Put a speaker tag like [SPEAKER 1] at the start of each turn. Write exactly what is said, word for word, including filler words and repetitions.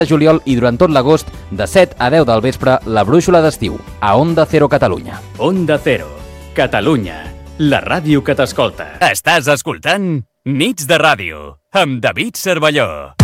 [SPEAKER 1] de juliol i durant tot l'agost, de set a deu del vespre, la brúixola d'estiu, a Onda Cero Catalunya.
[SPEAKER 2] Onda Cero, Catalunya, la ràdio que t'escolta. Estàs escoltant Nits de Ràdio, amb David Cervelló.